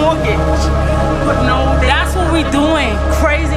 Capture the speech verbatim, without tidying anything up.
mortgage. But no, that's what we doing. Crazy.